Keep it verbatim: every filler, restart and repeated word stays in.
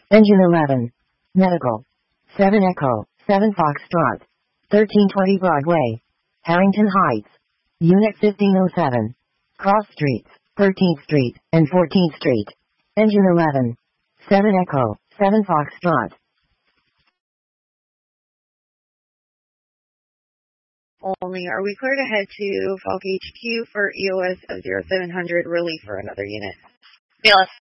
Engine eleven. Medical. seven Echo, seven Foxtrot. thirteen twenty Broadway. Harrington Heights. Unit fifteen oh seven. Cross Streets, thirteenth Street, and fourteenth Street. Engine eleven. seven Echo, seven Foxtrot. Only are we clear to head to Falk H Q for E O S of zero seven hundred relief for another unit. B L S